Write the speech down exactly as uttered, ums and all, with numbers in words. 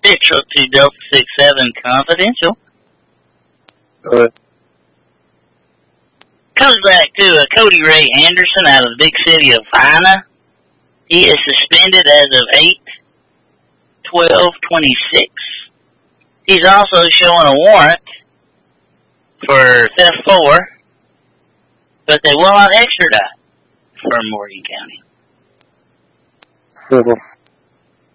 Central to Delta six seven Confidential. Good. Comes back to uh, Cody Ray Anderson out of the big city of Vienna. He is suspended as of eight twelve twenty-six. He's also showing a warrant for theft four, but they will not extradite from Morgan County. Mm-hmm.